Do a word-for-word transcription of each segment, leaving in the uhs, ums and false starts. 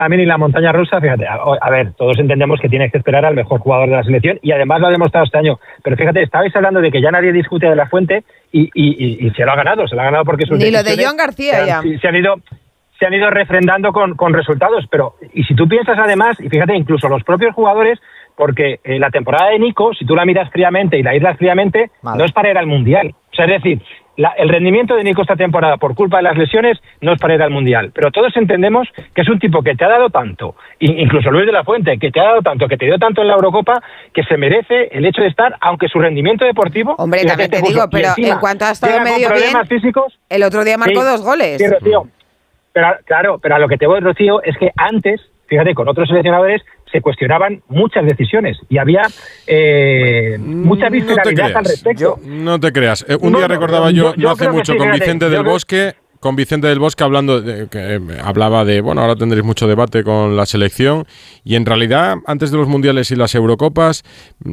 también en la montaña rusa, fíjate, a, a ver, todos entendemos que tienes que esperar al mejor jugador de la selección y además lo ha demostrado este año. Pero fíjate, estabais hablando de que ya nadie discute de La Fuente y, y, y, y se lo ha ganado, se lo ha ganado porque sus Ni lo de Joan García se ya. han, se han ido... se han ido refrendando con, con resultados, pero y si tú piensas además, y fíjate, incluso los propios jugadores, porque eh, la temporada de Nico, si tú la miras fríamente y la aíslas fríamente, vale, no es para ir al Mundial. O sea, es decir, la, el rendimiento de Nico esta temporada por culpa de las lesiones no es para ir al Mundial, pero todos entendemos que es un tipo que te ha dado tanto, incluso Luis de la Fuente, que te ha dado tanto, que te dio tanto en la Eurocopa, que se merece el hecho de estar, aunque su rendimiento deportivo... Hombre, también te digo, pero en cuanto ha estado medio bien, físicos, el otro día marcó sí, dos goles. Sí, Rocío. Pero, claro, pero a lo que te voy, Rocío, es que antes, fíjate, con otros seleccionadores se cuestionaban muchas decisiones y había eh, mucha visceralidad no al respecto. Yo, no te creas. Eh, un no, día recordaba yo, yo, yo no hace mucho, sí, con Vicente fíjate, del Bosque... Con Vicente del Bosque hablando de, que eh, hablaba de, bueno, ahora tendréis mucho debate con la selección y en realidad antes de los mundiales y las Eurocopas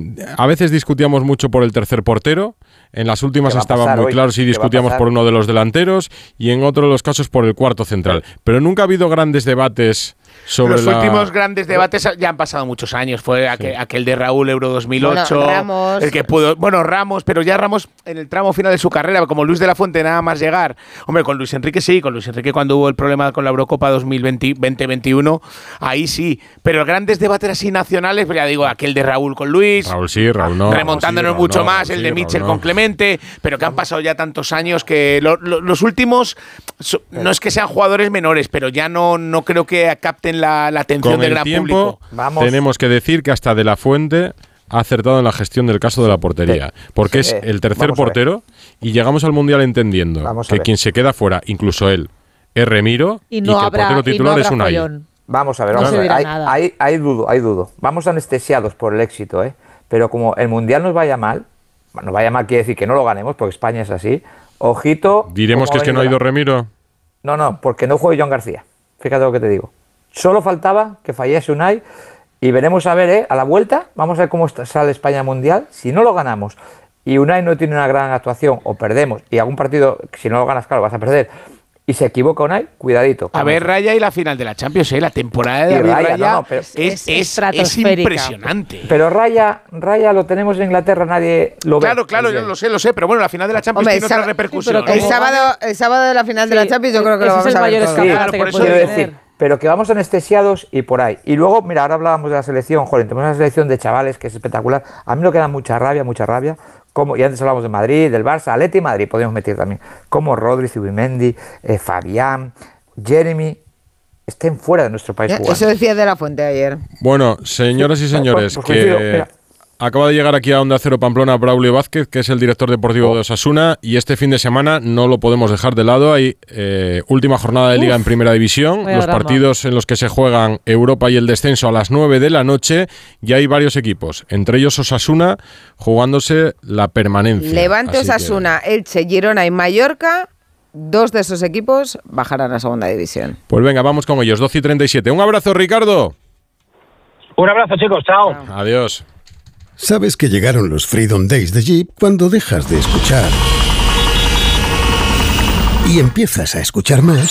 a veces discutíamos mucho por el tercer portero, en las últimas estaba muy hoy? claro si discutíamos por uno de los delanteros y en otro de los casos por el cuarto central, pero nunca ha habido grandes debates sobre los la... últimos grandes debates ya han pasado muchos años, fue sí. aquel, aquel de Raúl Euro dos mil ocho, bueno, Ramos. el que pudo, bueno, Ramos, pero ya Ramos en el tramo final de su carrera, como Luis de la Fuente nada más llegar, hombre, con Luis Enrique sí, con Luis Enrique cuando hubo el problema con la Eurocopa dos mil veinte veintiuno, ahí sí, pero grandes debates así nacionales, pues ya digo, aquel de Raúl con Luis, Raúl sí, Raúl no, remontándonos Raúl sí, mucho Raúl más, no, el de sí, Mitchell Raúl con no. Clemente, pero que han pasado ya tantos años que lo, lo, los últimos, so, no es que sean jugadores menores, pero ya no, no creo que capten la, la atención con del el gran tiempo, público. Vamos. Tenemos que decir que hasta De la Fuente ha acertado en la gestión del caso de la portería, porque es el tercer portero y llegamos al Mundial entendiendo que quien se queda fuera, incluso él, es Remiro y, no y que habrá, el portero titular no es Unai. Vamos a ver, no vamos a ver. Hay, nada. hay, hay dudo, hay dudo. Vamos anestesiados por el éxito, ¿eh? Pero como el Mundial nos vaya mal, nos vaya mal quiere decir que no lo ganemos, porque España es así, ojito... ¿Diremos que es que no ha ido Remiro? No, no, porque no juegue Joan García. Fíjate lo que te digo. Solo faltaba que fallase Unai y veremos a ver, ¿eh? A la vuelta, vamos a ver cómo está, sale España Mundial. Si no lo ganamos y Unai no tiene una gran actuación o perdemos, y algún partido, si no lo ganas, claro, vas a perder, y se equivoca Unai, cuidadito. A ver, Raya y la final de la Champions, ¿eh? La temporada de David Raya, Raya no, no, pero es, es, es, es impresionante. Pero Raya, Raya lo tenemos en Inglaterra, nadie lo claro, ve. Claro, claro, yo lo sé, lo sé, pero bueno, la final de la Champions Hombre, tiene otra repercusión. Sí, el, sábado, el sábado de la final sí, de la Champions yo creo que lo vamos a ver todo. Sí, claro, por eso quiero decir, pero que vamos anestesiados y por ahí. Y luego, mira, ahora hablábamos de la selección, joder, tenemos una selección de chavales que es espectacular. A mí me queda mucha rabia, mucha rabia. Como, y antes hablamos de Madrid, del Barça, Atleti y Madrid, podemos meter también. Como Rodri, Zubimendi, eh, Fabián, Jeremy, estén fuera de nuestro país jugando. Eso decía De la Fuente ayer. Bueno, señoras y señores, pues, pues, pues, que mira. acaba de llegar aquí a Onda Cero Pamplona Braulio Vázquez, que es el director deportivo oh. de Osasuna, y este fin de semana no lo podemos dejar de lado. Hay eh, última jornada de Liga Uf, en Primera División, los drama. partidos en los que se juegan Europa y el descenso a las nueve de la noche, y hay varios equipos, entre ellos Osasuna, jugándose la permanencia. Levante, Así Osasuna, que... Elche, Girona y Mallorca, dos de esos equipos bajarán a Segunda División. Pues venga, vamos con ellos, doce y treinta y siete. Un abrazo, Ricardo. Un abrazo, chicos, chao. chao. Adiós. Sabes que llegaron los Freedom Days de Jeep cuando dejas de escuchar y empiezas a escuchar más.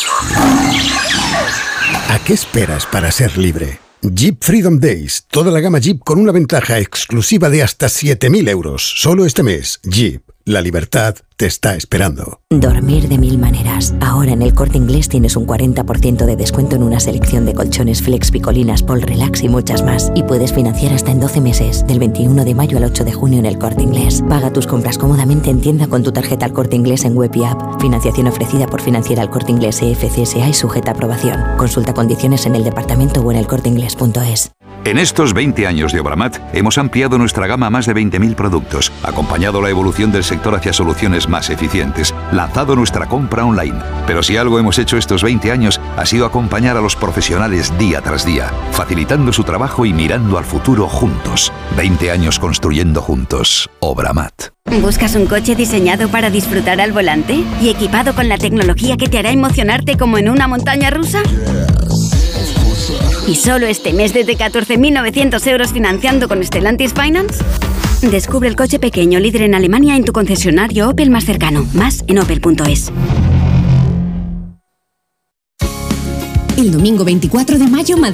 ¿A qué esperas para ser libre? Jeep Freedom Days, toda la gama Jeep con una ventaja exclusiva de hasta siete mil euros. Solo este mes, Jeep, la libertad te está esperando. Dormir de mil maneras. Ahora en El Corte Inglés tienes un cuarenta por ciento de descuento en una selección de colchones Flex, Picolinas, Pol Relax y muchas más. Y puedes financiar hasta en doce meses, del veintiuno de mayo al ocho de junio en El Corte Inglés. Paga tus compras cómodamente en tienda con tu tarjeta El Corte Inglés en web y app. Financiación ofrecida por Financiera El Corte Inglés E F C S A y sujeta a aprobación. Consulta condiciones en el departamento o en elcorteinglés punto es. En estos veinte años de Obramat hemos ampliado nuestra gama a más de veinte mil productos, acompañado la evolución del sector hacia soluciones más eficientes, lanzado nuestra compra online. Pero si algo hemos hecho estos veinte años ha sido acompañar a los profesionales día tras día, facilitando su trabajo y mirando al futuro juntos. veinte años construyendo juntos. Obramat. ¿Buscas un coche diseñado para disfrutar al volante y equipado con la tecnología que te hará emocionarte como en una montaña rusa? ¿Y solo este mes desde catorce mil novecientos euros financiando con Stellantis Finance? Descubre el coche pequeño líder en Alemania en tu concesionario Opel más cercano. Más en opel punto es. El domingo veinticuatro de mayo, Madrid